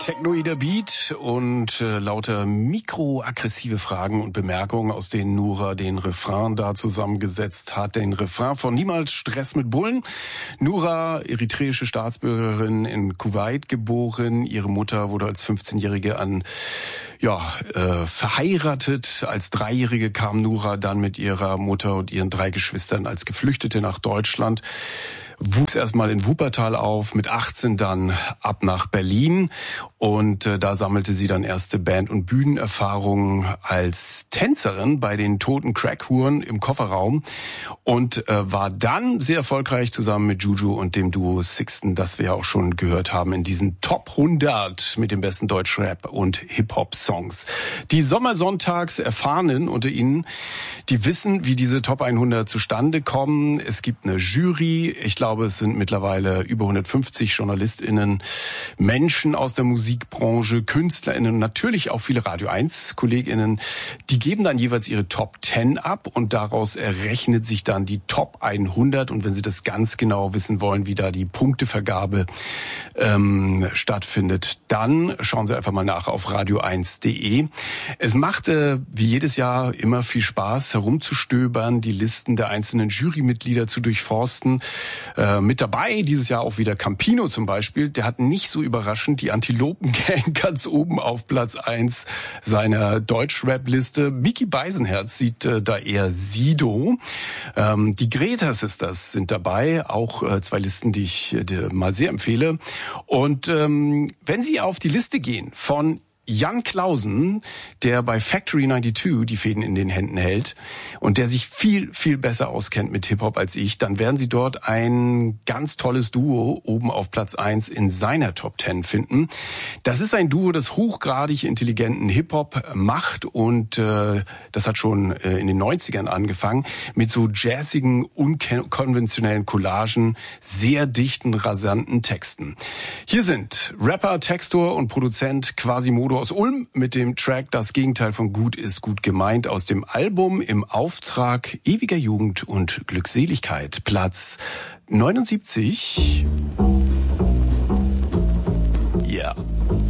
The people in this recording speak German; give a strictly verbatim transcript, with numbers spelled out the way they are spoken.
Technoider Beat und äh, lauter mikroaggressive Fragen und Bemerkungen, aus denen Nura den Refrain da zusammengesetzt hat. Den Refrain von Niemals Stress mit Bullen. Nura, eritreische Staatsbürgerin, in Kuwait geboren. Ihre Mutter wurde als fünfzehnjährige an ja äh, verheiratet. Als Dreijährige kam Nura dann mit ihrer Mutter und ihren drei Geschwistern als Geflüchtete nach Deutschland. Wuchs erstmal in Wuppertal auf, mit achtzehn dann ab nach Berlin und äh, da sammelte sie dann erste Band- und Bühnenerfahrungen als Tänzerin bei den Toten Crackhuren im Kofferraum und äh, war dann sehr erfolgreich zusammen mit Juju und dem Duo Sixten, das wir ja auch schon gehört haben in diesen Top hundert mit den besten Deutschrap- und Hip-Hop-Songs. Die Sommersonntags Erfahrenen unter Ihnen, die wissen, wie diese Top hundert zustande kommen. Es gibt eine Jury, ich glaube, Ich glaube, es sind mittlerweile über hundertfünfzig JournalistInnen, Menschen aus der Musikbranche, KünstlerInnen und natürlich auch viele Radio eins KollegInnen. Die geben dann jeweils ihre Top zehn ab und daraus errechnet sich dann die Top hundert. Und wenn Sie das ganz genau wissen wollen, wie da die Punktevergabe ähm, stattfindet, dann schauen Sie einfach mal nach auf radio eins punkt de. Es machte wie jedes Jahr immer viel Spaß, herumzustöbern, die Listen der einzelnen Jurymitglieder zu durchforsten. Äh, mit dabei dieses Jahr auch wieder Campino zum Beispiel. Der hat nicht so überraschend die Antilopen-Gang ganz oben auf Platz eins seiner Deutsch-Rap-Liste. Mickey Beisenherz sieht äh, da eher Sido. Ähm, die Greta Sisters sind dabei, auch äh, zwei Listen, die ich äh, dir mal sehr empfehle. Und ähm, wenn Sie auf die Liste gehen von Jan Clausen, der bei Factory zweiundneunzig die Fäden in den Händen hält und der sich viel, viel besser auskennt mit Hip-Hop als ich, dann werden Sie dort ein ganz tolles Duo oben auf Platz eins in seiner Top zehn finden. Das ist ein Duo, das hochgradig intelligenten Hip-Hop macht und äh, das hat schon äh, in den neunzigern angefangen mit so jazzigen, unkonventionellen Collagen, sehr dichten, rasanten Texten. Hier sind Rapper, Textor und Produzent Quasimodo aus Ulm mit dem Track Das Gegenteil von gut ist gut gemeint aus dem Album Im Auftrag ewiger Jugend und Glückseligkeit. Platz neunundsiebzig. Ja. Yeah.